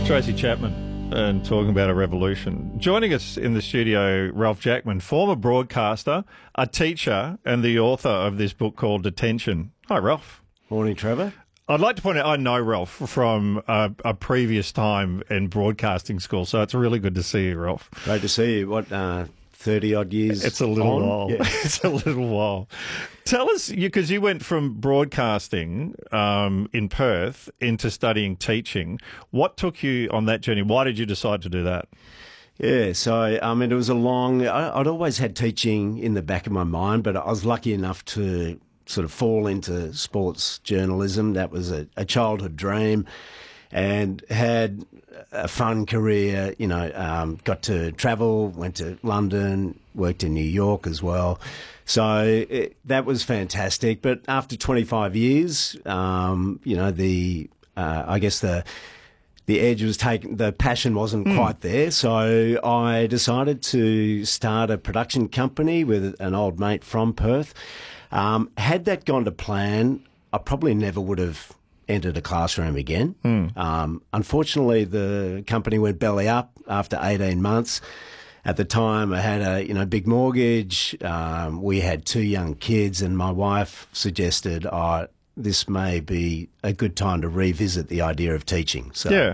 Tracy Chapman and talking about a revolution. Joining us in the studio, Ralph Jackman, former broadcaster, a teacher, and the author of this book called Detention. Hi, Ralph. Morning, Trevor. I'd like to point out I know Ralph from a previous time in broadcasting school, so it's really good to see you, Ralph. Great to see you. What, 30-odd years It's a little on? while. Yeah. It's a little while. Tell us, because you went from broadcasting in Perth into studying teaching. What took you on that journey? Why did you decide to do that? Yeah, so, it was I'd always had teaching in the back of my mind, but I was lucky enough to sort of fall into sports journalism. That was a childhood dream, and had a fun career, got to travel, went to London, worked in New York as well. So that was fantastic. But after 25 years, I guess the edge was taken, the passion wasn't quite there. So I decided to start a production company with an old mate from Perth. Had that gone to plan, I probably never would have entered a classroom again. Unfortunately, the company went belly up after 18 months. At the time, I had a big mortgage. We had 2 young kids, and my wife suggested, this may be a good time to revisit the idea of teaching. So, yeah.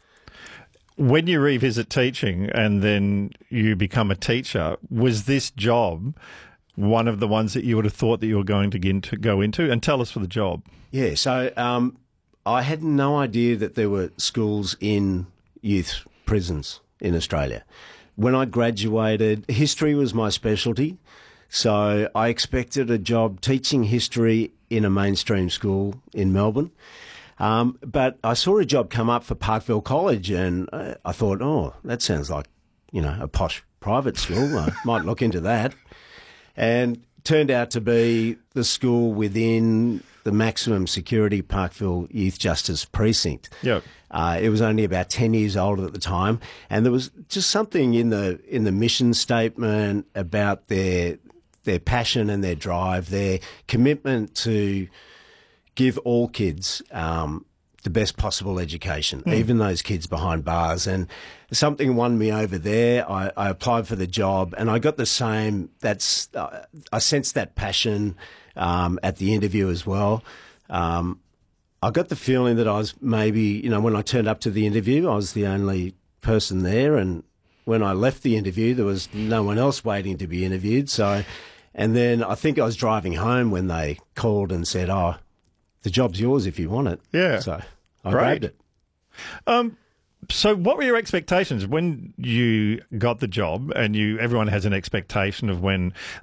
When you revisit teaching and then you become a teacher, was this job one of the ones that you would have thought that you were going to go into? And tell us for the job. Yeah, so I had no idea that there were schools in youth prisons in Australia. When I graduated, history was my specialty, so I expected a job teaching history in a mainstream school in Melbourne. But I saw a job come up for Parkville College, and I thought, that sounds like, a posh private school. I might look into that. And turned out to be the school within the maximum security Parkville Youth Justice Precinct. Yep. It was only about 10 years old at the time, and there was just something in the mission statement about their passion and their drive, their commitment to give all kids the best possible education, even those kids behind bars. And something won me over there. I applied for the job, and I got the same. I sensed that passion at the interview as well. I got the feeling that I was maybe, when I turned up to the interview, I was the only person there, and when I left the interview, there was no one else waiting to be interviewed. So, and then I think I was driving home when they called and said, the job's yours if you want it. Yeah. So I grabbed it. So what were your expectations when you got the job? And everyone has an expectation of when